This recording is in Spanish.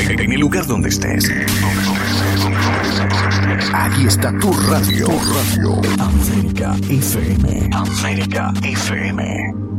En el lugar donde estés. Aquí está tu radio. América FM. América FM.